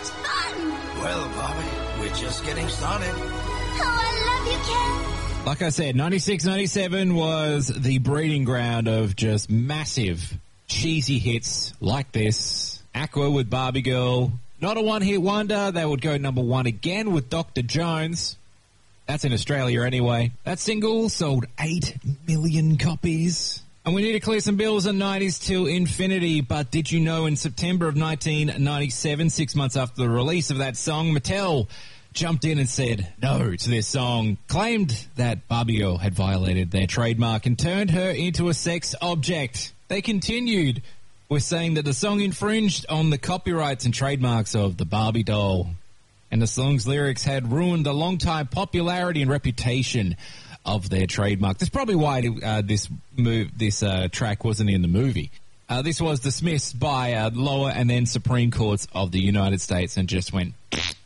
much fun. Well, Bobby, we're just getting started. Oh, I love you, Ken. Like I said, 96, 97 was the breeding ground of just massive, cheesy hits like this. Aqua with Barbie Girl. Not a one-hit wonder. They would go number one again with Dr. Jones. That's in Australia anyway. That single sold 8 million copies. And we need to clear some bills on 90s till infinity. But did you know in September of 1997, 6 months after the release of that song, Mattel jumped in and said no to this song, claimed that Barbie Girl had violated their trademark and turned her into a sex object. They continued with saying that the song infringed on the copyrights and trademarks of the Barbie doll. And the song's lyrics had ruined the long-time popularity and reputation of their trademark. That's probably why this track wasn't in the movie. This was dismissed by lower and then Supreme Courts of the United States and just went...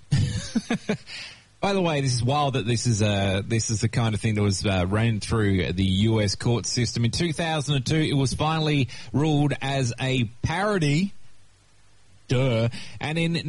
By the way, this is wild that this is the kind of thing that was ran through the U.S. court system. In 2002, it was finally ruled as a parody. Duh. And in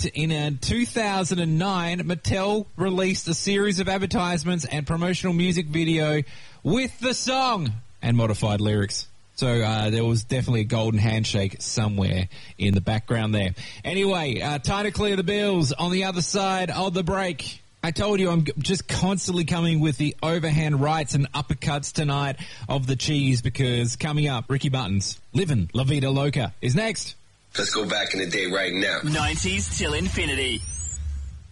2009, Mattel released a series of advertisements and promotional music video with the song and modified lyrics. So there was definitely a golden handshake somewhere in the background there. Anyway, time to clear the bills on the other side of the break. I told you I'm just constantly coming with the overhand rights and uppercuts tonight of the cheese because coming up, Ricky Martin's Livin' La Vida Loca is next. Let's go back in the day right now. 90s till infinity.